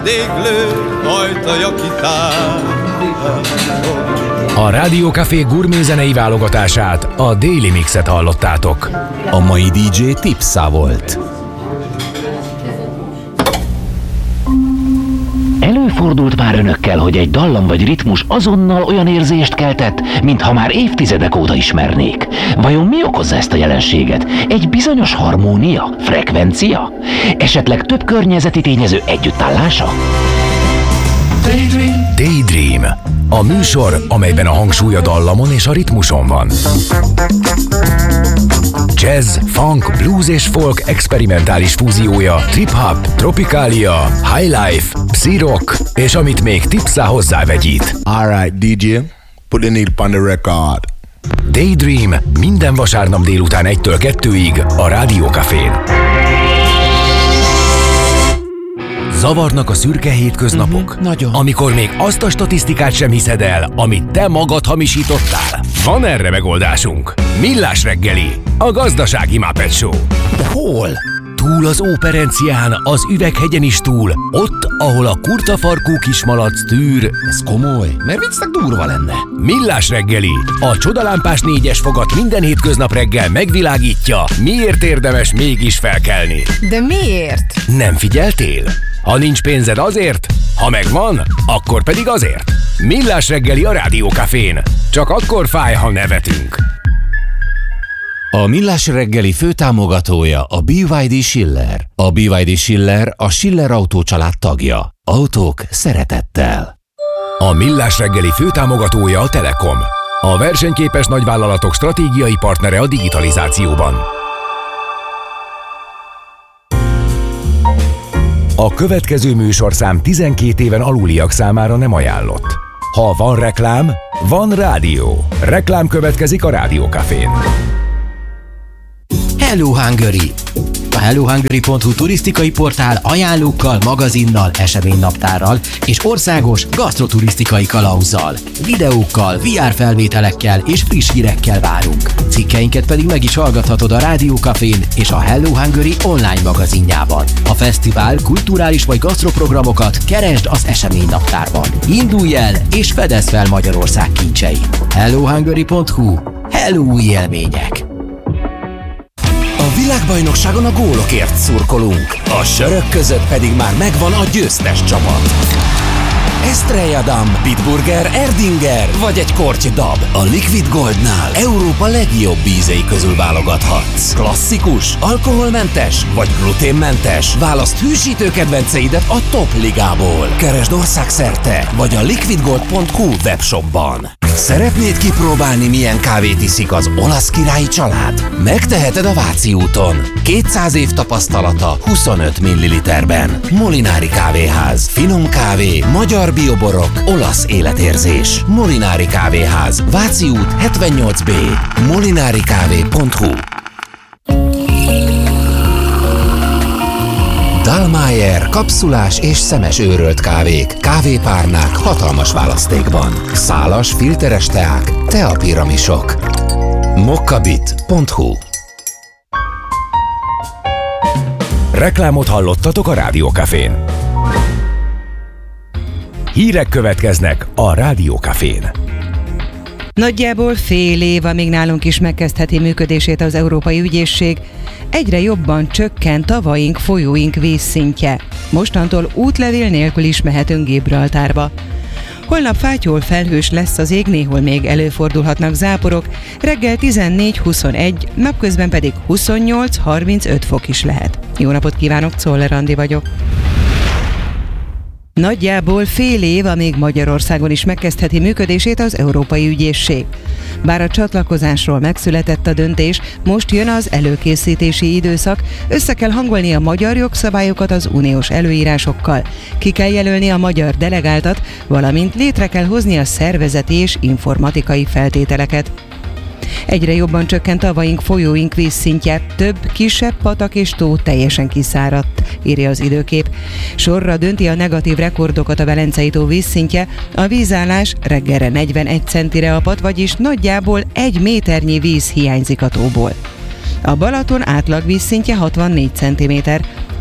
vendéglő ajtaja kitár. A Rádió Café gurmézenei válogatását, a Daily Mixet hallottátok. A mai DJ Tipsa volt. Előfordult már önökkel, hogy egy dallam vagy ritmus azonnal olyan érzést keltett, mintha már évtizedek óta ismernék. Vajon mi okozza ezt a jelenséget? Egy bizonyos harmónia? Frekvencia? Esetleg több környezeti tényező együttállása? Daydream. A műsor, amelyben a hangsúly a dallamon és a ritmuson van. Jazz, funk, blues és folk experimentális fúziója, trip-hop, tropikália, highlife, psi-rock, és amit még Tipsa hozzávegyít. Alright, DJ, put the needle on the record. Daydream minden vasárnap délután 1-től 2-ig a Rádió Cafén. Zavarnak a szürke hétköznapok? Nagyon. Amikor még azt a statisztikát sem hiszed el, amit te magad hamisítottál? Van erre megoldásunk. Millás reggeli, a gazdasági Muppet Show. De hol? Túl az Óperencián, az Üveghegyen is túl, ott, ahol a kurtafarkú kismalac tűr. Ez komoly, mert viccnek durva lenne. Millás reggeli, a csodalámpás 4-es fogat minden hétköznap reggel megvilágítja, miért érdemes mégis felkelni. De miért? Nem figyeltél? Ha nincs pénzed azért, ha megvan, akkor pedig azért. Millás reggeli a Rádió Cafén. Csak akkor fáj, ha nevetünk. A Millás reggeli főtámogatója a BYD Schiller. A BYD Schiller a Schiller Autó család tagja. Autók szeretettel. A Millás reggeli főtámogatója a Telekom. A versenyképes nagyvállalatok stratégiai partnere a digitalizációban. A következő műsorszám 12 éven aluliak számára nem ajánlott. Ha van reklám, van rádió. Reklám következik a Rádió Cafén. Hello Hungary! A hellohungary.hu turisztikai portál ajánlókkal, magazinnal, eseménynaptárral és országos gasztroturisztikai kalauzzal, videókkal, VR felvételekkel és friss hírekkel várunk. Cikkeinket pedig meg is hallgathatod a Rádió Cafén és a Hello Hungary online magazinjában. A fesztivál, kulturális vagy gasztroprogramokat keresd az eseménynaptárban. Indulj el és fedezd fel Magyarország kincseit. hellohungary.hu. Hello új élmények! A világbajnokságon a gólokért szurkolunk, a sörök között pedig már megvan a győztes csapat. Estrella Damm, Bitburger, Erdinger vagy egy korty dab. A Liquid Goldnál Európa legjobb ízei közül válogathatsz. Klasszikus, alkoholmentes vagy gluténmentes? Válaszd hűsítő kedvenceidet a top ligából. Keresd országszerte vagy a liquidgold.hu webshopban. Szeretnéd kipróbálni, milyen kávét iszik az olasz királyi család? Megteheted a Váci úton. 200 év tapasztalata 25 ml-ben. Molinári kávéház. Finom kávé, magyar bioborok, olasz életérzés. Molinári kávéház. Váci út 78B. molinarikávé.hu. Dallmayr kapszulás és szemes őrölt kávék, kávépárnák hatalmas választékban. Szálas, filteres teák, teapiramisok. mokkabit.hu. Reklámot hallottatok a Rádió Cafén. Hírek következnek a Rádió Cafén. Nagyjából fél év, amíg nálunk is megkezdheti működését az Európai Ügyészség, egyre jobban csökken tavaink, folyóink vízszintje. Mostantól útlevél nélkül is mehetünk Gibraltárba. Holnap fátyol felhős lesz az ég, néhol még előfordulhatnak záporok, reggel 14-21, napközben pedig 28-35 fok is lehet. Jó napot kívánok, Czoller Andi vagyok. Nagyjából fél év, amíg Magyarországon is megkezdheti működését az Európai Ügyészség. Bár a csatlakozásról megszületett a döntés, most jön az előkészítési időszak, össze kell hangolni a magyar jogszabályokat az uniós előírásokkal, ki kell jelölni a magyar delegáltat, valamint létre kell hozni a szervezeti és informatikai feltételeket. Egyre jobban csökkent tavaink, folyóink vízszintje, több kisebb patak és tó teljesen kiszáradt, írja az Időkép. Sorra dönti a negatív rekordokat a Velencei tó vízszintje, a vízállás reggelre 41 centire apadt, vagyis nagyjából 1 méternyi víz hiányzik a tóból. A Balaton átlag vízszintje 64 cm,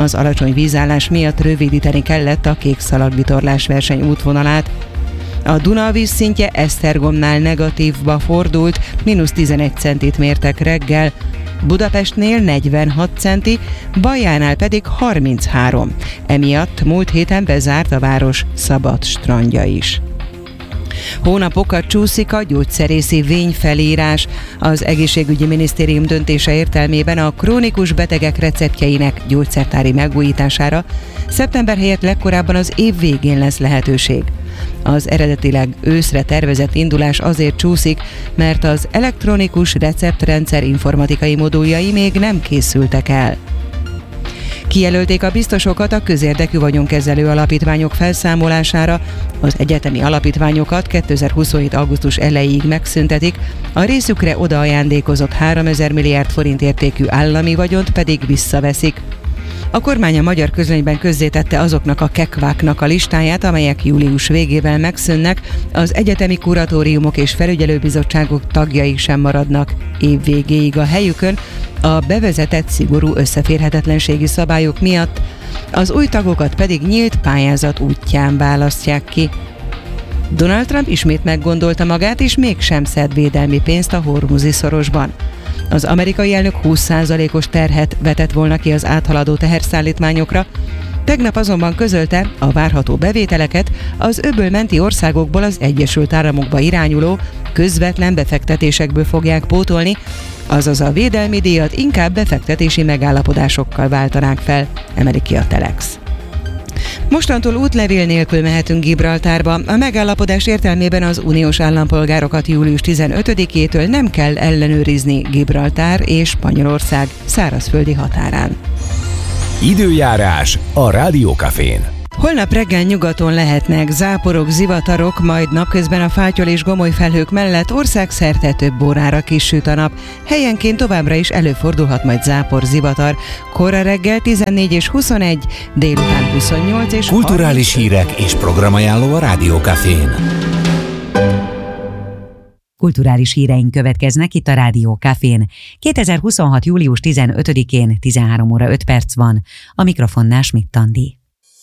Az alacsony vízállás miatt rövidíteni kellett a kék szalagvitorlás verseny útvonalát. A Duna vízszintje Esztergomnál negatívba fordult, -11 centit mértek reggel, Budapestnél 46 centi, Bajánál pedig 33. Emiatt múlt héten bezárt a város szabad strandja is. Hónapokat csúszik a gyógyszerészi vényfelírás. Az Egészségügyi Minisztérium döntése értelmében a krónikus betegek receptjeinek gyógyszertári megújítására szeptember helyett legkorábban az év végén lesz lehetőség. Az eredetileg őszre tervezett indulás azért csúszik, mert az elektronikus receptrendszer informatikai moduljai még nem készültek el. Kijelölték a biztosokat a közérdekű vagyonkezelő alapítványok felszámolására. Az egyetemi alapítványokat 2027. augusztus elejéig megszüntetik, a részükre odaajándékozott 3000 milliárd forint értékű állami vagyont pedig visszaveszik. A kormány a magyar közlönyben közzétette azoknak a kekváknak a listáját, amelyek július végével megszűnnek, az egyetemi kuratóriumok és felügyelőbizottságok tagjai sem maradnak év végéig a helyükön, a bevezetett szigorú összeférhetetlenségi szabályok miatt, az új tagokat pedig nyílt pályázat útján választják ki. Donald Trump ismét meggondolta magát, és mégsem szed védelmi pénzt a Hormuzi szorosban. Az amerikai elnök 20%-os terhet vetett volna ki az áthaladó teherszállítmányokra, tegnap azonban közölte, a várható bevételeket az öbölmenti országokból az Egyesült Államokba irányuló közvetlen befektetésekből fogják pótolni, azaz a védelmi díjat inkább befektetési megállapodásokkal váltanák fel, emeli ki a Telex. Mostantól útlevél nélkül mehetünk Gibraltárba. A megállapodás értelmében az uniós állampolgárokat július 15-től nem kell ellenőrizni Gibraltár és Spanyolország szárazföldi határán. Időjárás a Rádiókafén. Holnap reggel nyugaton lehetnek záporok, zivatarok, majd napközben a fátyol és gomoly felhők mellett országszerte több órára kisüt a nap. Helyenként továbbra is előfordulhat majd zápor, zivatar. Kora reggel 14 és 21, délután 28 és Kulturális 35. hírek és programajánló a Rádiókafén. Kulturális híreink következnek itt a Rádió Cafén. 2026. július 15-én 13 óra 5 perc van. A mikrofonnál Schmidt Andi.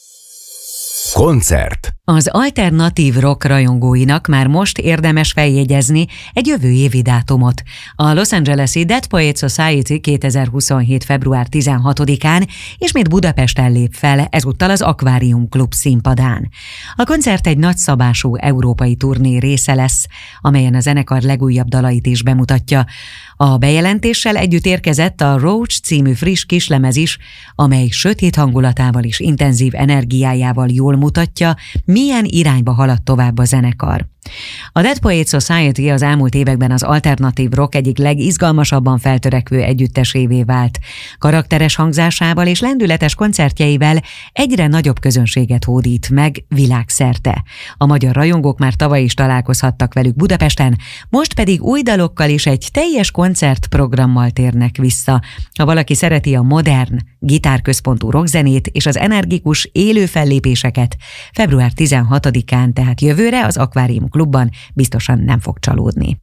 Koncert. Az alternatív rock rajongóinak már most érdemes feljegyezni egy jövő évi dátumot. A Los Angeles-i Dead Poets Society 2027. február 16-án ismét Budapesten lép fel, ezúttal az Akvárium Klub színpadán. A koncert egy nagyszabású európai turné része lesz, amelyen a zenekar legújabb dalait is bemutatja. A bejelentéssel együtt érkezett a Roach című friss kislemez is, amely sötét hangulatával és intenzív energiájával jól mutatja, milyen irányba haladt tovább a zenekar. A Dead Poets Society az elmúlt években az alternatív rock egyik legizgalmasabban feltörekvő együttesévé vált. Karakteres hangzásával és lendületes koncertjeivel egyre nagyobb közönséget hódít meg világszerte. A magyar rajongók már tavaly is találkozhattak velük Budapesten, most pedig új dalokkal és egy teljes koncertprogrammal térnek vissza. Ha valaki szereti a modern, gitárközpontú rockzenét és az energikus élő fellépéseket, február 16-án, tehát jövőre az Akvárium Klubban biztosan nem fog csalódni.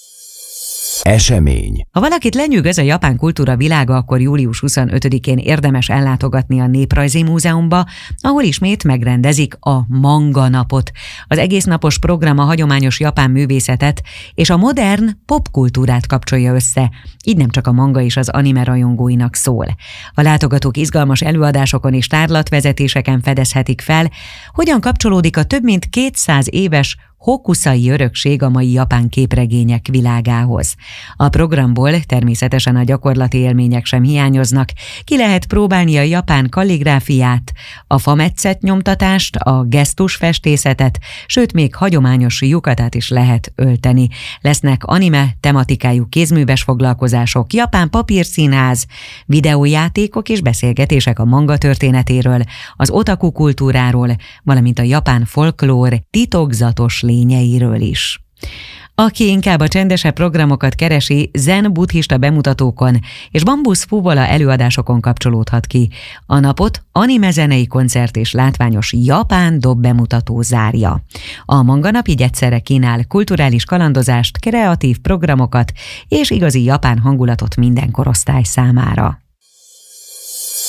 Esemény. Ha valakit lenyűgöz a japán kultúra világa, akkor július 25-én érdemes ellátogatni a Néprajzi Múzeumba, ahol ismét megrendezik a Manga Napot. Az egésznapos program a hagyományos japán művészetet és a modern popkultúrát kapcsolja össze, így nem csak a manga és az anime rajongóinak szól. A látogatók izgalmas előadásokon és tárlatvezetéseken fedezhetik fel, hogyan kapcsolódik a több mint 200 éves hokusai örökség a mai japán képregények világához. A programból természetesen a gyakorlati élmények sem hiányoznak. Ki lehet próbálni a japán kalligráfiát, a fametszett nyomtatást, a gesztusfestészetet, sőt még hagyományos yukatát is lehet ölteni. Lesznek anime tematikájú kézműves foglalkozások, japán papírszínház, videójátékok és beszélgetések a manga történetéről, az otaku kultúráról, valamint a japán folklór titokzatos lényeiről is. Aki inkább a csendesebb programokat keresi, zen buddhista bemutatókon és bambuszfúvola előadásokon kapcsolódhat ki. A napot anime zenei koncert és látványos japán dob bemutató zárja. A Manga Nap így egyszerre kínál kulturális kalandozást, kreatív programokat és igazi japán hangulatot minden korosztály számára.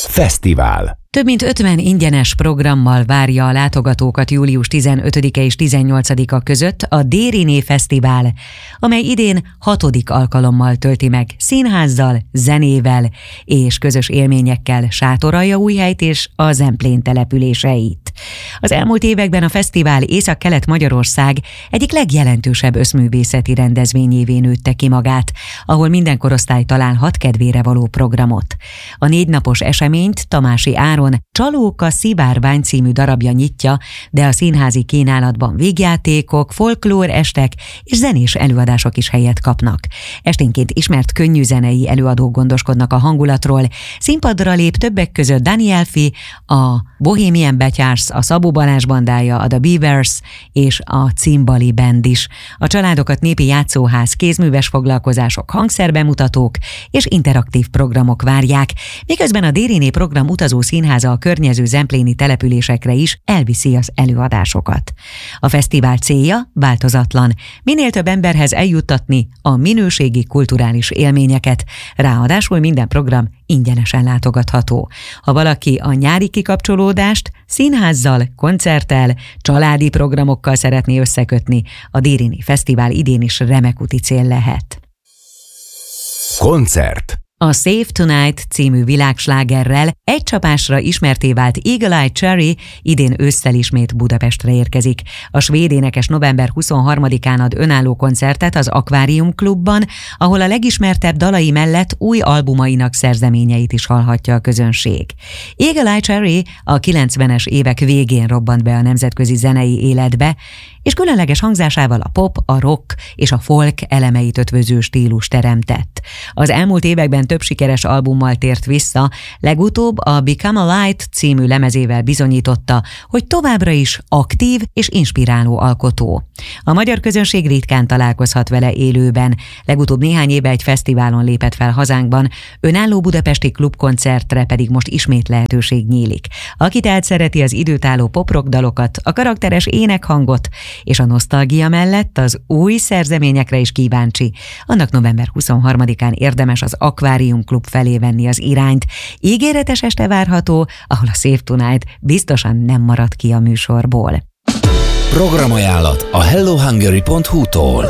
Fesztivál. Több mint 50 ingyenes programmal várja a látogatókat július 15-e és 18-a között a Dériné Fesztivál, amely idén 6. alkalommal tölti meg színházzal, zenével és közös élményekkel Sátoraljaújhelyt és a Zemplén településeit. Az elmúlt években a fesztivál Észak-Kelet-Magyarország egyik legjelentősebb összművészeti rendezvényévé nőtte ki magát, ahol minden korosztály találhat kedvére való programot. A 4 napos eseményt Tamási Áron Csalók a Szivárvány című darabja nyitja, de a színházi kínálatban végjátékok, folklór estek és zenés előadások is helyet kapnak. Esténként ismert könnyű zenei előadók gondoskodnak a hangulatról, színpadra lép többek között Daniel Fi, a Bohemian Betyars, a Szabó Balázs bandája, a The Beavers és a Cimbali Band is. A családokat népi játszóház, kézműves foglalkozások, hangszerbemutatók és interaktív programok várják, miközben a Dériné program utazó színháza a környező zempléni településekre is elviszi az előadásokat. A fesztivál célja változatlan, minél több emberhez eljuttatni a minőségi kulturális élményeket, ráadásul minden program ingyenesen látogatható. Ha valaki a nyári kikapcsolódást színházzal, koncerttel, családi programokkal szeretné összekötni, a Dériné Fesztivál idén is remek úti cél lehet. Koncert. A Save Tonight című világslágerrel egy csapásra ismertté vált Eagle Eye Cherry idén ősszel ismét Budapestre érkezik. A svéd énekes november 23-án ad önálló koncertet az Akvárium Klubban, ahol a legismertebb dalai mellett új albumainak szerzeményeit is hallhatja a közönség. Eagle Eye Cherry a 90-es évek végén robbant be a nemzetközi zenei életbe, és különleges hangzásával a pop, a rock és a folk elemeit ötvöző stílus teremtett. Az elmúlt években több sikeres albummal tért vissza, legutóbb a Become a Light című lemezével bizonyította, hogy továbbra is aktív és inspiráló alkotó. A magyar közönség ritkán találkozhat vele élőben, legutóbb néhány éve egy fesztiválon lépett fel hazánkban, önálló budapesti klubkoncertre pedig most ismét lehetőség nyílik. Aki tehát szereti az időtálló pop-rock dalokat, a karakteres énekhangot és a nosztalgia mellett az új szerzeményekre is kíváncsi, annak november 23-án érdemes az Akvárium Klub felé venni az irányt. Ígéretes este várható, ahol a Save Tonight biztosan nem marad ki a műsorból. Programajánlat a hellohungary.hu-tól.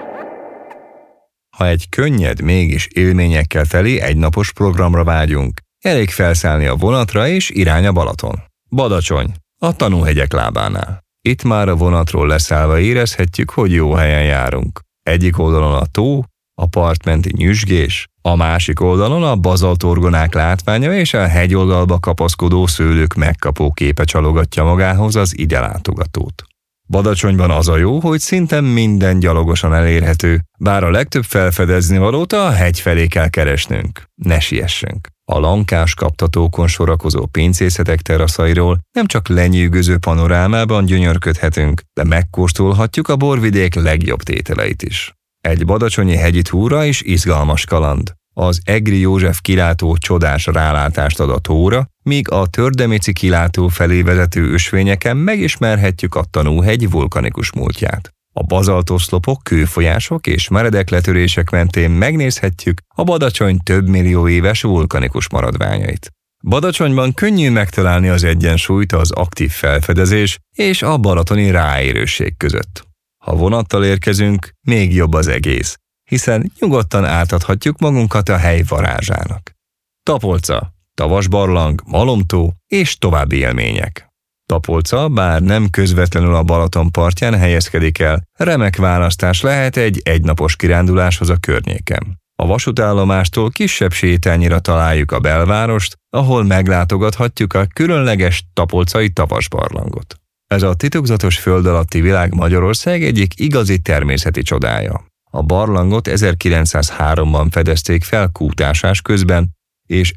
Ha egy könnyed, mégis élményekkel teli egynapos programra vágyunk, elég felszállni a vonatra és irány a Balaton. Badacsony, a Tanúhegyek lábánál. Itt már a vonatról leszállva érezhetjük, hogy jó helyen járunk. Egyik oldalon a tó, a partmenti nyüzsgés, a másik oldalon a bazaltorgonák látványa és a hegyoldalba kapaszkodó szőlők megkapó képe csalogatja magához az ide látogatót. Badacsonyban az a jó, hogy szinte minden gyalogosan elérhető, bár a legtöbb felfedezni valót a hegy felé kell keresnünk. Ne siessünk. A lankás kaptatókon sorakozó pincészetek teraszairól nem csak lenyűgöző panorámában gyönyörködhetünk, de megkóstolhatjuk a borvidék legjobb tételeit is. Egy badacsonyi hegyi túra is izgalmas kaland. Az Egri József kilátó csodás rálátást ad a tóra, míg a Tördemici kilátó felé vezető ösvényeken megismerhetjük a Tanúhegy vulkanikus múltját. A bazaltoszlopok, kőfolyások és meredek letörések mentén megnézhetjük a Badacsony több millió éves vulkanikus maradványait. Badacsonyban könnyű megtalálni az egyensúlyt az aktív felfedezés és a balatoni ráérőség között. Ha vonattal érkezünk, még jobb az egész, hiszen nyugodtan átadhatjuk magunkat a hely varázsának. Tapolca, Tavasbarlang, Malomtó és további élmények. Tapolca, bár nem közvetlenül a Balaton partján helyezkedik el, remek választás lehet egy egynapos kiránduláshoz a környéken. A vasútállomástól kisebb sétányira találjuk a belvárost, ahol meglátogathatjuk a különleges tapolcai Tavasbarlangot. Ez a titokzatos föld alatti világ Magyarország egyik igazi természeti csodája. A barlangot 1903-ban fedezték fel kútásás közben, és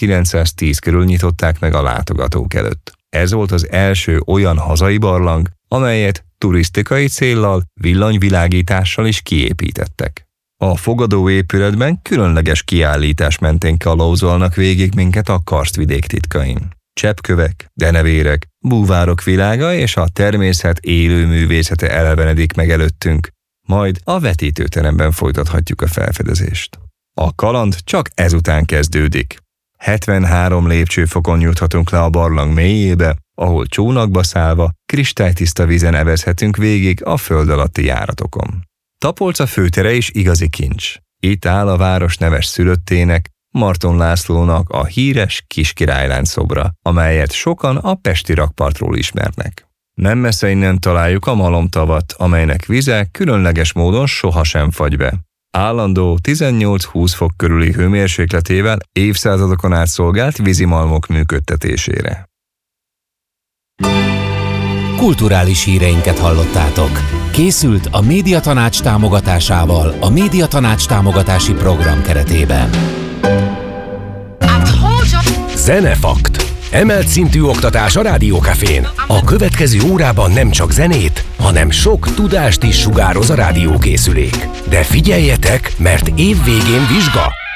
1910 körül nyitották meg a látogatók előtt. Ez volt az első olyan hazai barlang, amelyet turisztikai céllal, villanyvilágítással is kiépítettek. A fogadóépületben különleges kiállítás mentén kalauzolnak végig minket a karstvidék titkain. Cseppkövek, denevérek, búvárok világa és a természet élő művészete elevenedik meg előttünk, majd a vetítőteremben folytathatjuk a felfedezést. A kaland csak ezután kezdődik. 73 lépcsőfokon juthatunk le a barlang mélyébe, ahol csónakba szállva, kristálytiszta vízen evezhetünk végig a föld alatti járatokon. Tapolca főtere is igazi kincs. Itt áll a város neves szülöttének, Marton Lászlónak a híres Kiskirálylány szobra, amelyet sokan a pesti rakpartról ismernek. Nem messze innen találjuk a Malomtavat, amelynek vize különleges módon sohasem fagy be. Állandó 18-20 fok körüli hőmérsékletével évszázadokon át szolgált vízimalmok működtetésére. Kulturális híreinket hallottátok. Készült a Médiatanács támogatásával a Médiatanács támogatási program keretében. Zenefakt. Emelt szintű oktatás a Rádiókafén. A következő órában nem csak zenét, hanem sok tudást is sugároz a rádiókészülék. De figyeljetek, mert év végén vizsga!